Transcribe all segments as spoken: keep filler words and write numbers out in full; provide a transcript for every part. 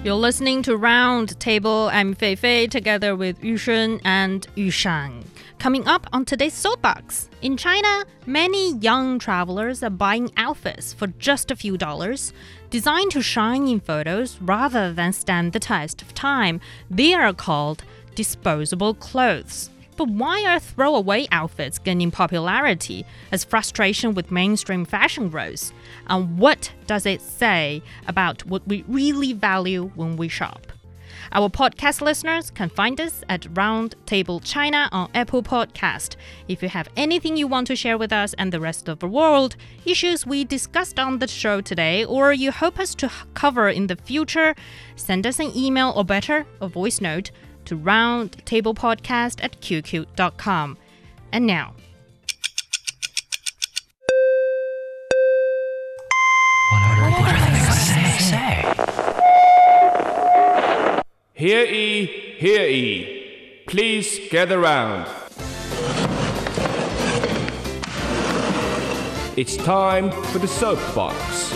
You're listening to Round Table. I'm Fei Fei, together with Yusheng and Yushan. Coming up on today's Soapbox. In China, many young travelers are buying outfits for just a few dollars. Designed to shine in photos rather than stand the test of time, they are called disposable clothes. But why are throwaway outfits gaining popularity as frustration with mainstream fashion grows? And what does it say about what we really value when we shop? Our podcast listeners can find us at Round Table China on Apple Podcast. If you have anything you want to share with us and the rest of the world, issues we discussed on the show today, or you hope us to cover in the future, send us an email or better, a voice note to roundtablepodcast at q q dot com. And now, What are, what are they going to say? say? Hear ye, hear ye. Please gather round. It's time for the soapbox.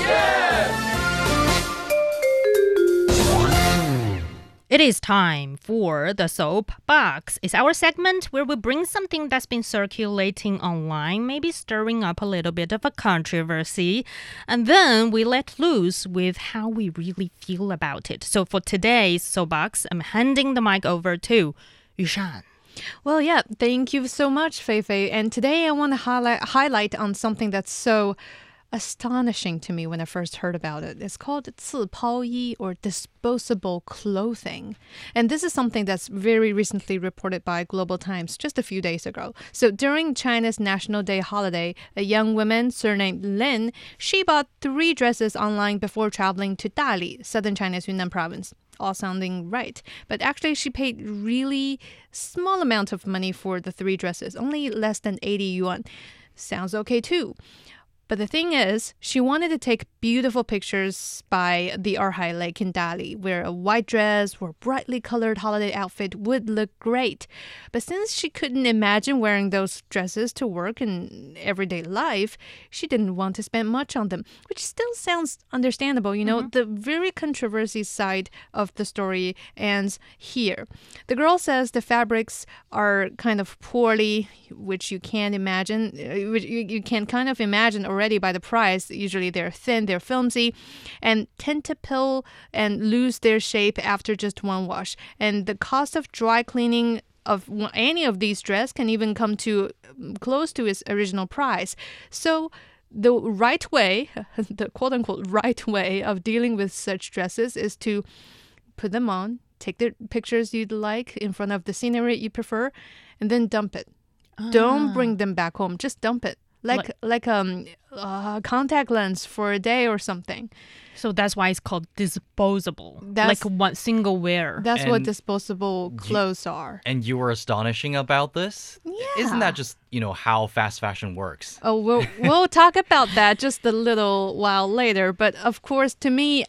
it is time for the Soapbox. It's our segment where we bring something that's been circulating online, maybe stirring up a little bit of a controversy, and then we let loose with how we really feel about it. So for today's Soapbox, I'm handing the mic over to Yushan. Well, yeah, thank you so much, Fei Fei. And today I want to highlight, highlight on something that's so astonishing to me when I first heard about it. It's called 自抛衣 or disposable clothing. And this is something that's very recently reported by Global Times just a few days ago. So during China's National Day holiday, a young woman surnamed Lin, she bought three dresses online before traveling to Dali, southern China's Yunnan province. All sounding right. But actually, she paid really small amount of money for the three dresses, only less than eighty yuan. Sounds okay too. But the thing is, she wanted to take beautiful pictures by the Erhai Lake in Dali, where a white dress or brightly colored holiday outfit would look great. But since she couldn't imagine wearing those dresses to work in everyday life, she didn't want to spend much on them, which still sounds understandable. You know, mm-hmm. The very controversy side of the story ends here. The girl says the fabrics are kind of poorly, which you can't imagine, which you, you can kind of imagine already by the price. Usually they're thin, they're filmy, and tend to peel and lose their shape after just one wash. And the cost of dry cleaning of any of these dresses can even come to close to its original price. So the right way, the quote-unquote right way of dealing with such dresses is to put them on, take the pictures you'd like in front of the scenery you prefer, and then dump it. Ah. Don't bring them back home. Just dump it. Like like um uh, contact lens for a day or something. So that's why it's called disposable. That's, like one single wear. That's and what disposable clothes you, are. And you were astonishing about this? Yeah. Isn't that just, you know, how fast fashion works? Oh, we'll, we'll talk about that just a little while later. But of course, to me,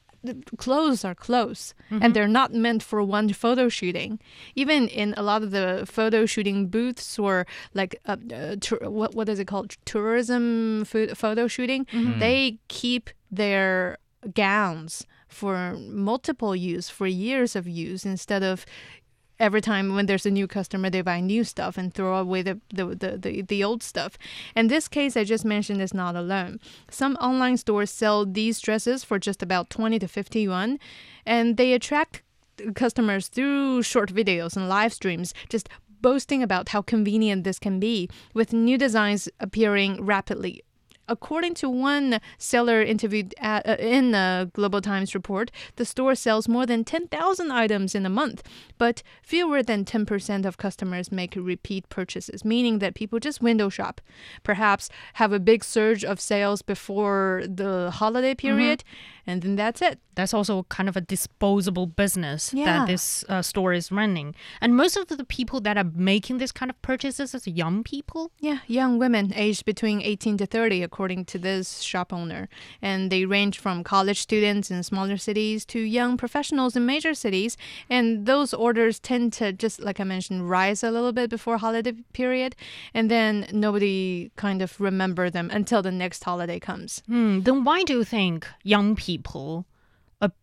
clothes are clothes, mm-hmm. and they're not meant for one photo shooting. Even in a lot of the photo shooting booths or like uh, uh, tur- what what is it called, tourism fo- photo shooting, mm-hmm. they keep their gowns for multiple use, for years of use, instead of every time when there's a new customer, they buy new stuff and throw away the, the, the, the, the old stuff. And this case I just mentioned is not alone. Some online stores sell these dresses for just about twenty to fifty yuan, and they attract customers through short videos and live streams, just boasting about how convenient this can be, with new designs appearing rapidly. According to one seller interviewed at, uh, in a Global Times report, the store sells more than ten thousand items in a month, but fewer than ten percent of customers make repeat purchases, meaning that people just window shop, perhaps have a big surge of sales before the holiday period, mm-hmm. and then that's it. That's also kind of a disposable business yeah. that this uh, store is running. And most of the people that are making this kind of purchases is young people? Yeah, young women aged between eighteen to thirty, according to this shop owner. And they range from college students in smaller cities to young professionals in major cities. And those orders tend to, just like I mentioned, rise a little bit before holiday period. And then nobody kind of remember them until the next holiday comes. Hmm, then why do you think young people